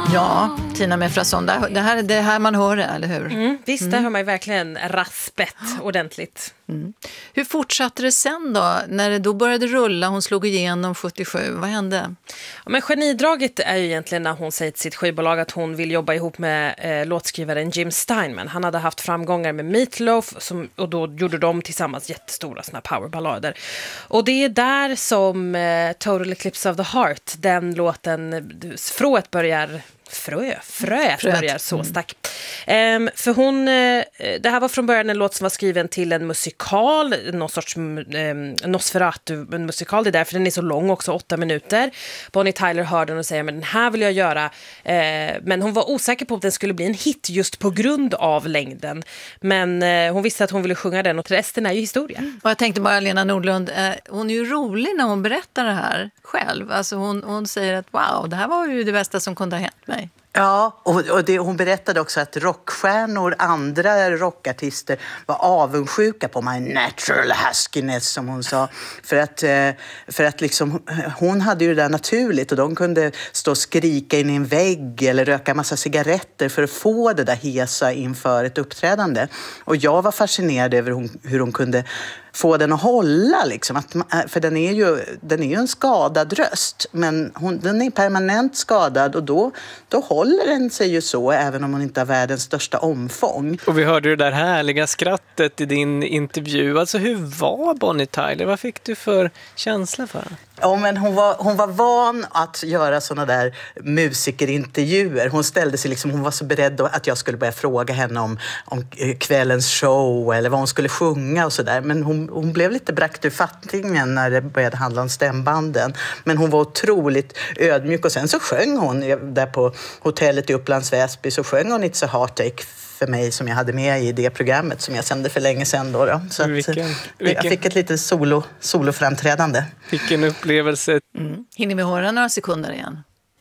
Ja, Tina med Frason. Det här man hör det, eller hur? Visst, där har man ju verkligen raspet ordentligt. Hur fortsatte det sen då? När det då började rulla, hon slog igenom 77. Vad hände? Ja, men genidraget är ju egentligen när hon säger till sitt skivbolag att hon vill jobba ihop med låtskrivaren Jim Steinman. Han hade haft framgångar med Meatloaf och då gjorde de tillsammans jättestora såna powerballader. Och det är där som Total Eclipse of the Heart, den låten, fröet börjar så tack. För hon, det här var från början en låt som var skriven till en musikal, någon sorts Nosferatu-musikal. Det är därför den är så lång också, 8 minuter. Bonnie Tyler hörde den och säger, men den här vill jag göra. Men hon var osäker på att den skulle bli en hit just på grund av längden. Men hon visste att hon ville sjunga den och resten är ju historia. Och jag tänkte bara, Lena Nordlund, hon är ju rolig när hon berättar det här själv. Alltså hon säger att wow, det här var ju det bästa som kunde ha hänt mig. Ja, och hon berättade också att rockstjärnor, andra rockartister var avundsjuka på my natural huskiness, som hon sa. För att liksom, hon hade ju det där naturligt och de kunde stå och skrika in i en vägg eller röka massa cigaretter för att få det där hesa inför ett uppträdande. Och jag var fascinerad över hur hon kunde få den att hålla liksom. För den är ju en skadad röst, men den är permanent skadad och då håller den sig ju så även om hon inte har världens största omfång. Och vi hörde det där härliga skrattet i din intervju. Alltså hur var Bonnie Tyler? Vad fick du för känsla för henne? Ja, men hon var van att göra såna där musikerintervjuer. Hon ställde sig liksom, hon var så beredd att jag skulle börja fråga henne om kvällens show eller vad hon skulle sjunga och sådär. Men hon blev lite brakt ur fattningen när det började handla om stämbanden. Men hon var otroligt ödmjuk och sen så sjöng hon där på hotellet i Upplands Väsby, så sjöng hon It's a Heartache för mig som jag hade med i det programmet som jag sände för länge sedan då. Så jag fick ett litet soloframträdande. Vilken upplevelse. Hinner vi höra några sekunder igen?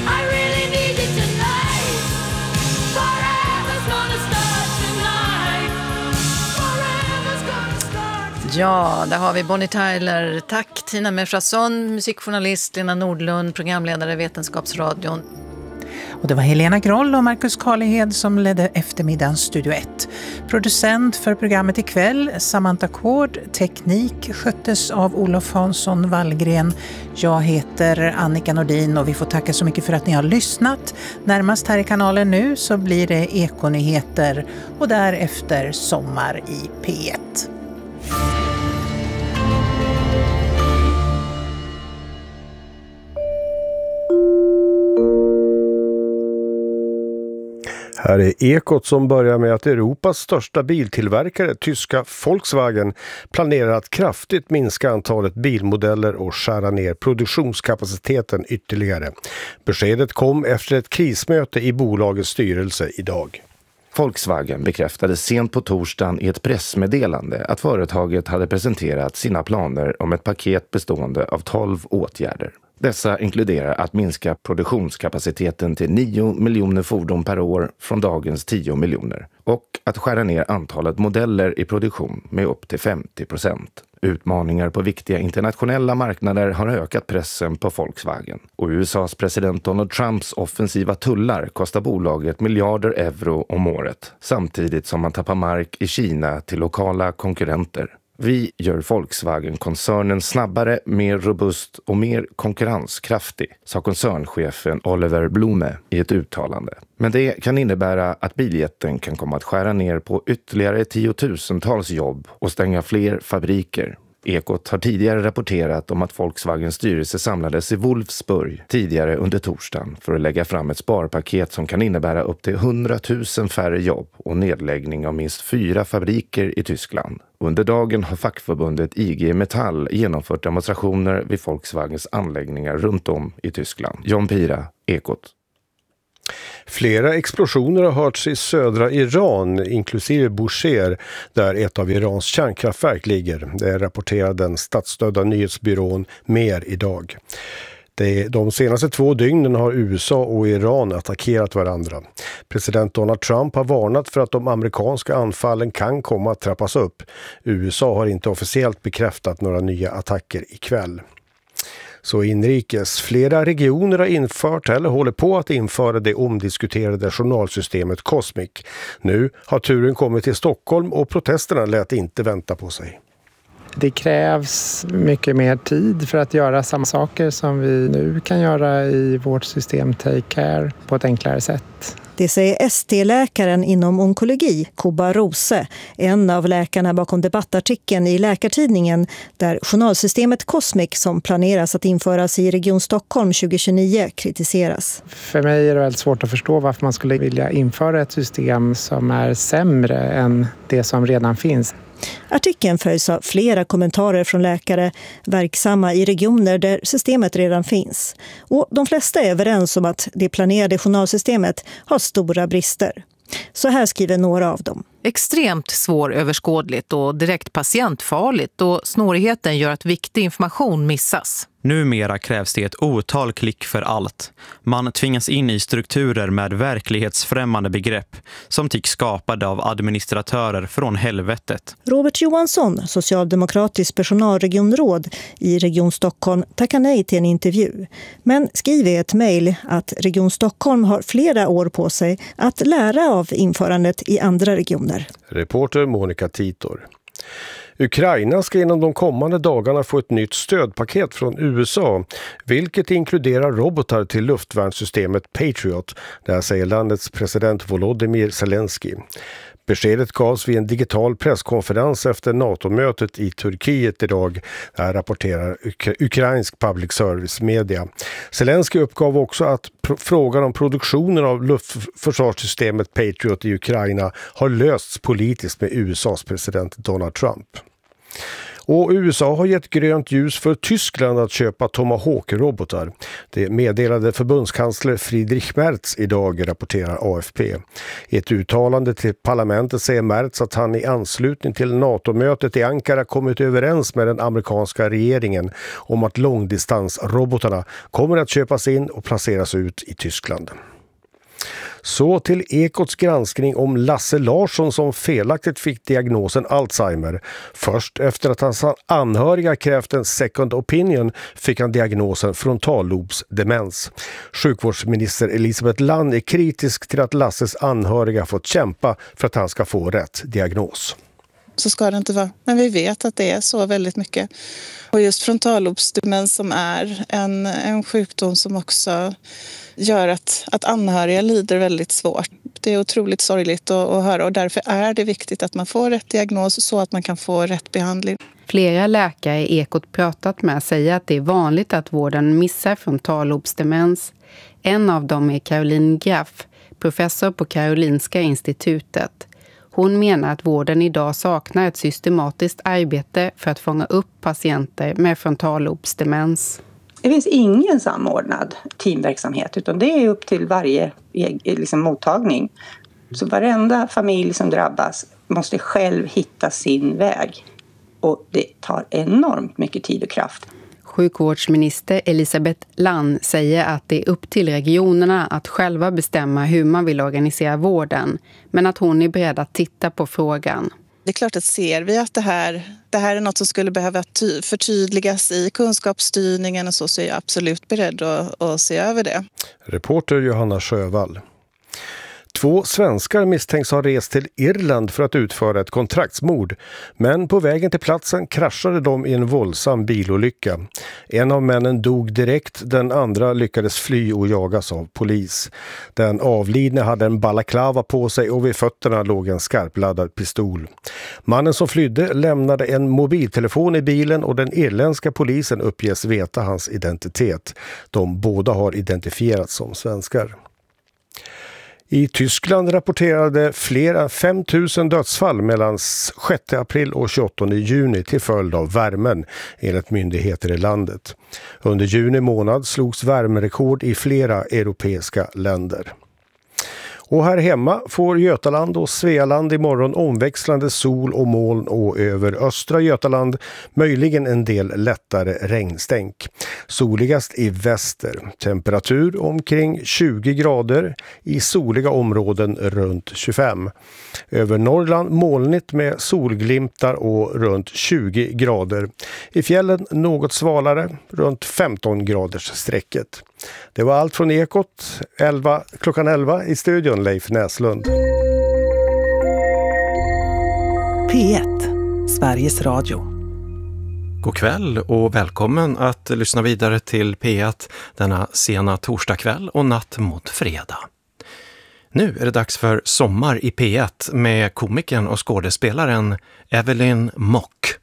Ja, där har vi Bonnie Tyler. Tack Tina Mefrason, musikjournalist, Lena Nordlund, programledare Vetenskapsradion. Och det var Helena Groll och Marcus Karlehed som ledde eftermiddagens Studio 1. Producent för programmet ikväll, Samantha Kård. Teknik sköttes av Olof Hansson Wallgren. Jag heter Annika Nordin och vi får tacka så mycket för att ni har lyssnat. Närmast här i kanalen nu så blir det Ekonyheter och därefter Sommar i P1. Här är Ekot som börjar med att Europas största biltillverkare, tyska Volkswagen, planerar att kraftigt minska antalet bilmodeller och skära ner produktionskapaciteten ytterligare. Beskedet kom efter ett krismöte i bolagets styrelse idag. Volkswagen bekräftade sent på torsdagen i ett pressmeddelande att företaget hade presenterat sina planer om ett paket bestående av 12 åtgärder. Dessa inkluderar att minska produktionskapaciteten till 9 miljoner fordon per år från dagens 10 miljoner och att skära ner antalet modeller i produktion med upp till 50%. Utmaningar på viktiga internationella marknader har ökat pressen på Volkswagen. Och USAs president Donald Trumps offensiva tullar kostar bolaget miljarder euro om året, samtidigt som man tappar mark i Kina till lokala konkurrenter. Vi gör Volkswagen-koncernen snabbare, mer robust och mer konkurrenskraftig, sa koncernchefen Oliver Blume i ett uttalande. Men det kan innebära att biljätten kan komma att skära ner på ytterligare tiotusentals jobb och stänga fler fabriker. Ekot har tidigare rapporterat om att Volkswagens styrelse samlades i Wolfsburg tidigare under torsdagen för att lägga fram ett sparpaket som kan innebära upp till 100 000 färre jobb och nedläggning av minst 4 fabriker i Tyskland. Under dagen har fackförbundet IG Metall genomfört demonstrationer vid Volkswagens anläggningar runt om i Tyskland. John Pira, Ekot. Flera explosioner har hörts i södra Iran, inklusive Bushehr, där ett av Irans kärnkraftverk ligger. Det rapporterar den statsstödda nyhetsbyrån Mer idag. De senaste 2 dygnen har USA och Iran attackerat varandra. President Donald Trump har varnat för att de amerikanska anfallen kan komma att trappas upp. USA har inte officiellt bekräftat några nya attacker ikväll. Så inrikes. Flera regioner har infört eller håller på att införa det omdiskuterade journalsystemet Cosmic. Nu har turen kommit till Stockholm och protesterna lät inte vänta på sig. Det krävs mycket mer tid för att göra samma saker som vi nu kan göra i vårt system Take Care på ett enklare sätt. Det säger ST-läkaren inom onkologi, Kuba Rose, en av läkarna bakom debattartikeln i Läkartidningen där journalsystemet Cosmic som planeras att införas i Region Stockholm 2029 kritiseras. För mig är det väldigt svårt att förstå varför man skulle vilja införa ett system som är sämre än det som redan finns. Artikeln följs av flera kommentarer från läkare verksamma i regioner där systemet redan finns. Och de flesta är överens om att det planerade journalsystemet har stora brister. Så här skriver några av dem. Extremt svåröverskådligt och direkt patientfarligt och snårigheten gör att viktig information missas. Numera krävs det ett otal klick för allt. Man tvingas in i strukturer med verklighetsfrämmande begrepp som tycks skapade av administratörer från helvetet. Robert Johansson, socialdemokratisk personalregionråd i Region Stockholm, tackar nej till en intervju. Men skriver i ett mejl att Region Stockholm har flera år på sig att lära av införandet i andra regioner. Reporter Monica Titor. Ukraina ska inom de kommande dagarna få ett nytt stödpaket från USA, vilket inkluderar robotar till luftvärnssystemet Patriot, där säger landets president Volodymyr Zelensky. Beskedet gavs vid en digital presskonferens efter NATO-mötet i Turkiet idag. Det här rapporterar ukrainsk public service media. Zelensky uppgav också att frågan om produktionen av luftförsvarssystemet Patriot i Ukraina har lösts politiskt med USAs president Donald Trump. Och USA har gett grönt ljus för Tyskland att köpa Tomahawk-robotar. Det meddelade förbundskansler Friedrich Merz idag, rapporterar AFP. I ett uttalande till parlamentet säger Merz att han i anslutning till NATO-mötet i Ankara kommit överens med den amerikanska regeringen om att långdistansrobotarna kommer att köpas in och placeras ut i Tyskland. Så till Ekots granskning om Lasse Larsson som felaktigt fick diagnosen Alzheimer. Först efter att hans anhöriga krävt en second opinion fick han diagnosen frontallobsdemens. Sjukvårdsminister Elisabeth Land är kritisk till att Lasses anhöriga fått kämpa för att han ska få rätt diagnos. Så ska det inte vara. Men vi vet att det är så väldigt mycket. Och just frontallobsdemens som är en sjukdom som också gör att anhöriga lider väldigt svårt. Det är otroligt sorgligt att höra och därför är det viktigt att man får rätt diagnos så att man kan få rätt behandling. Flera läkare i Ekot pratat med säger att det är vanligt att vården missar frontallobsdemens. En av dem är Caroline Graff, professor på Karolinska institutet. Hon menar att vården idag saknar ett systematiskt arbete för att fånga upp patienter med frontallobsdemens. Det finns ingen samordnad teamverksamhet utan det är upp till varje mottagning. Så varenda familj som drabbas måste själv hitta sin väg. Och det tar enormt mycket tid och kraft. Sjukvårdsminister Elisabeth Land säger att det är upp till regionerna att själva bestämma hur man vill organisera vården, men att hon är beredd att titta på frågan. Det är klart att ser vi att det här är något som skulle behöva förtydligas i kunskapsstyrningen och så är jag absolut beredd att se över det. Reporter Johanna Sjövall. 2 svenskar misstänks ha rest till Irland för att utföra ett kontraktsmord. Men på vägen till platsen kraschade de i en våldsam bilolycka. En av männen dog direkt, den andra lyckades fly och jagas av polis. Den avlidne hade en balaklava på sig och vid fötterna låg en skarpladdad pistol. Mannen som flydde lämnade en mobiltelefon i bilen och den irländska polisen uppges veta hans identitet. De båda har identifierats som svenskar. I Tyskland rapporterade fler än 5 000 dödsfall mellan 6 april och 28 juni till följd av värmen, enligt myndigheter i landet. Under juni månad slogs värmerekord i flera europeiska länder. Och här hemma får Götaland och Svealand imorgon omväxlande sol och moln och över östra Götaland möjligen en del lättare regnstänk. Soligast i väster. Temperatur omkring 20 grader, i soliga områden runt 25. Över Norrland molnigt med solglimtar och runt 20 grader. I fjällen något svalare, runt 15 graders strecket. Det var allt från Ekot, klockan 11 i studion, Leif Näslund. P1, Sveriges Radio. God kväll och välkommen att lyssna vidare till P1 denna sena torsdagkväll och natt mot fredag. Nu är det dags för Sommar i P1 med komikern och skådespelaren Evelyn Mock.